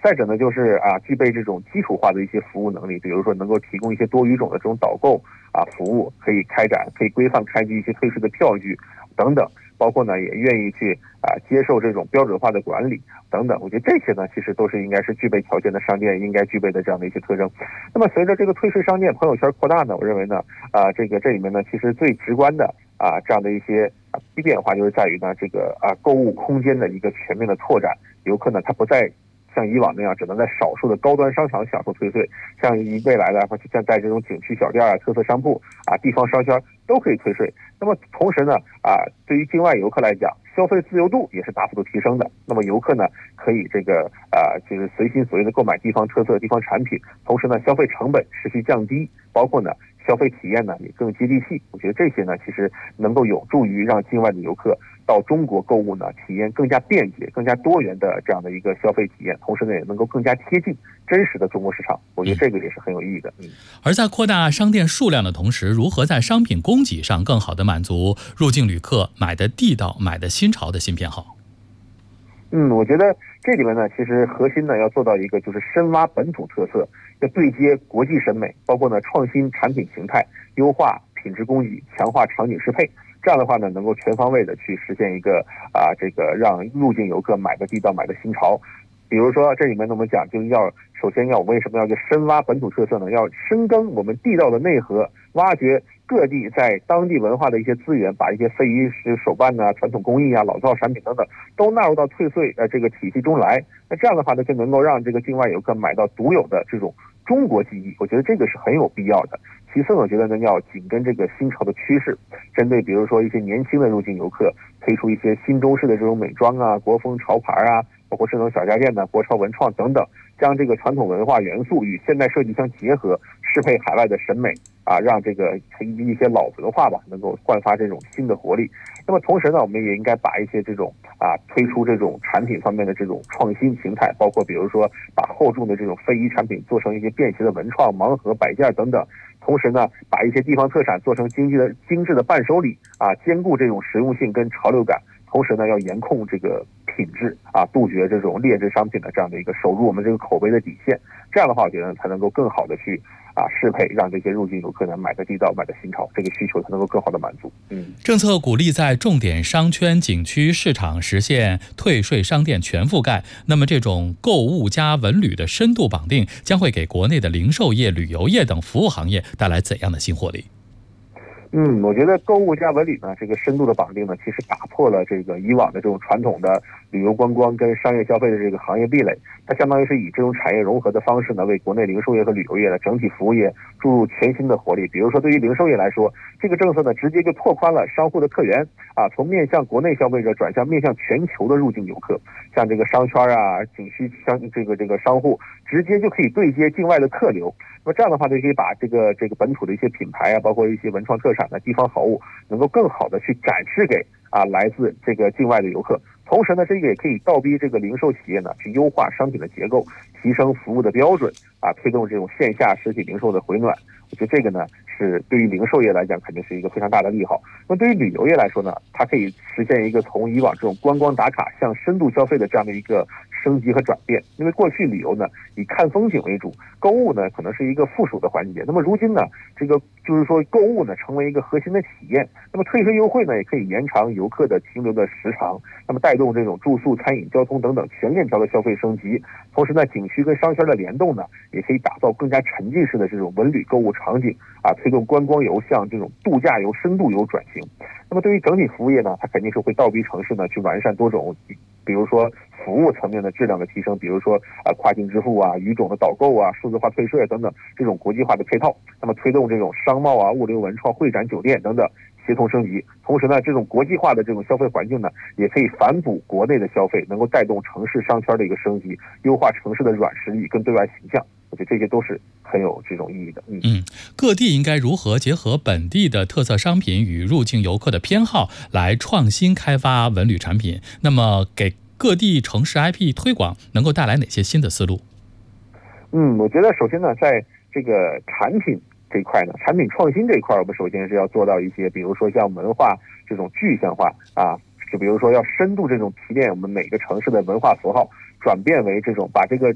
再者呢，就是具备这种基础化的一些服务能力，比如说能够提供一些多语种的这种导购服务，可以规范开具一些退税的票据等等，包括呢也愿意去接受这种标准化的管理等等。我觉得这些呢其实都是应该是具备条件的商店应该具备的这样的一些特征。那么随着这个退税商店朋友圈扩大呢，我认为呢这里面呢其实最直观的这样的一些变化就是在于呢这个购物空间的一个全面的拓展。游客呢他不再像以往那样只能在少数的高端商场享受退税，像未来的像在这种景区小店特色商铺地方商圈都可以退税。那么同时呢对于境外游客来讲，消费自由度也是大幅度提升的。那么游客呢可以就是随心所欲的购买地方特色的地方产品，同时呢消费成本持续降低，包括呢消费体验呢也更接地气。我觉得这些呢其实能够有助于让境外的游客到中国购物呢体验更加便捷更加多元的这样的一个消费体验，同时呢也能够更加贴近真实的中国市场。我觉得这个也是很有意义的。 而在扩大商店数量的同时，如何在商品供给上更好地满足入境旅客买的地道买的新潮的新偏好？ 我觉得这里面呢其实核心呢要做到一个就是深挖本土特色，要对接国际审美，包括呢创新产品形态，优化品质供给，强化场景适配。这样的话呢能够全方位的去实现一个让入境游客买的地道买的新潮。比如说这里面呢我们讲就是首先我为什么要去深挖本土特色呢？要深耕我们地道的内核，挖掘各地在当地文化的一些资源，把一些非遗手办传统工艺老造产品等等都纳入到退税这个体系中来。那这样的话呢就能够让这个境外游客买到独有的这种中国记忆，我觉得这个是很有必要的。其次我觉得呢要紧跟这个新潮的趋势，针对比如说一些年轻的入境游客推出一些新中式的这种美妆国风潮牌包括智能小家电国潮文创等等，将这个传统文化元素与现代设计相结合，适配海外的审美让这个一些老文化能够焕发这种新的活力。那么同时呢我们也应该把一些这种推出这种产品方面的这种创新形态，包括比如说把厚重的这种非遗产品做成一些便携的文创盲盒摆件等等，同时呢把一些地方特产做成精致的伴手礼兼顾这种实用性跟潮流感，同时呢要严控这个品质杜绝这种劣质商品的这样的一个守住我们这个口碑的底线。这样的话我觉得才能够更好的去适配，让这些入境游客呢买的地道买的新潮，这个需求才能够更好的满足。 政策鼓励在重点商圈景区市场实现退税商店全覆盖，那么这种购物加文旅的深度绑定将会给国内的零售业旅游业等服务行业带来怎样的新活力？ 我觉得购物加文旅呢这个深度的绑定呢其实打破了这个以往的这种传统的旅游观光跟商业消费的这个行业壁垒，它相当于是以这种产业融合的方式呢为国内零售业和旅游业的整体服务业注入全新的活力。比如说对于零售业来说，这个政策呢直接就拓宽了商户的客源从面向国内消费者转向面向全球的入境游客，像这个商圈景区这个商户直接就可以对接境外的客流。那么这样的话就可以把这个本土的一些品牌包括一些文创特产的地方好物能够更好的去展示给来自这个境外的游客。同时呢这个也可以倒逼这个零售企业呢去优化商品的结构，提升服务的标准推动这种线下实体零售的回暖。我觉得这个呢是对于零售业来讲肯定是一个非常大的利好。那么对于旅游业来说呢，它可以实现一个从以往这种观光打卡向深度消费的这样的一个升级和转变。因为过去旅游呢以看风景为主，购物呢可能是一个附属的环节，那么如今呢这个就是说购物呢成为一个核心的体验。那么退税优惠呢也可以延长游客的停留的时长，那么带动这种住宿餐饮交通等等全链条的消费升级。同时呢景区跟商圈的联动呢也可以打造更加沉浸式的这种文旅购物场景推动观光游向这种度假游深度游转型。那么对于整体服务业呢，它肯定是会倒逼城市呢去完善多种比如说服务层面的质量的提升，比如说跨境支付语种的导购数字化退税等等这种国际化的配套，那么推动这种商贸物流文创会展酒店等等协同升级。同时呢这种国际化的这种消费环境呢也可以反哺国内的消费，能够带动城市商圈的一个升级，优化城市的软实力跟对外形象。我觉得这些都是很有这种意义的。 各地应该如何结合本地的特色商品与入境游客的偏好来创新开发文旅产品？那么给各地城市 IP 推广能够带来哪些新的思路？ 我觉得首先呢在这个产品这一块呢，产品创新这一块我们首先是要做到一些比如说像文化这种具象化就比如说要深度这种提炼我们每个城市的文化符号，转变为这种把这个